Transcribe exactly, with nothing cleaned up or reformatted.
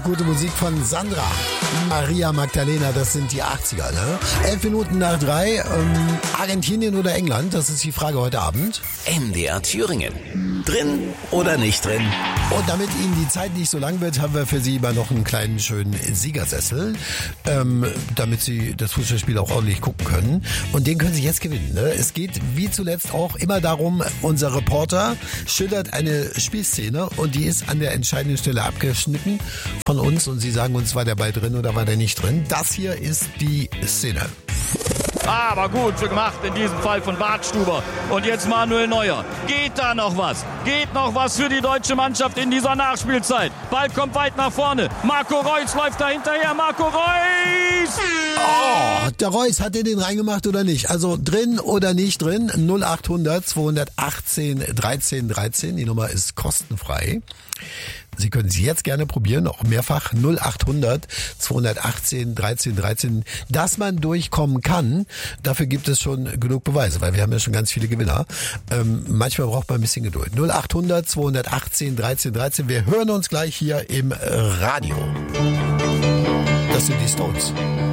gute Musik von Sandra. Maria Magdalena, das sind die achtziger, ne? Elf Minuten nach drei. Ähm, Argentinien oder England, das ist die Frage heute Abend. M D R Thüringen. Drin oder nicht drin? Und damit Ihnen die Zeit nicht so lang wird, haben wir für Sie immer noch einen kleinen schönen Siegersessel, ähm, damit Sie das Fußballspiel auch ordentlich gucken können. Und den können Sie jetzt gewinnen. Ne? Es geht wie zuletzt auch immer darum, unser Reporter schildert eine Spielszene und die ist an der entscheidenden Stelle abgeschnitten von uns und Sie sagen uns, war der Ball drin oder war der nicht drin. Das hier ist die Szene. Aber gut gemacht in diesem Fall von Bartstuber. Und jetzt Manuel Neuer. Geht da noch was? Geht noch was für die deutsche Mannschaft in dieser Nachspielzeit? Ball kommt weit nach vorne. Marco Reus läuft da hinterher. Marco Reus! Oh, der Reus, hat er den reingemacht oder nicht? Also drin oder nicht drin? null acht hundert zweihundertachtzehn dreizehn dreizehn. Die Nummer ist kostenfrei. Sie können sie jetzt gerne probieren, auch mehrfach null acht hundert zweihundertachtzehn dreizehn dreizehn. Dass man durchkommen kann, dafür gibt es schon genug Beweise, weil wir haben ja schon ganz viele Gewinner. Ähm, manchmal braucht man ein bisschen Geduld. null acht hundert zweihundertachtzehn dreizehn dreizehn. Wir hören uns gleich hier im Radio. Das sind die Stones.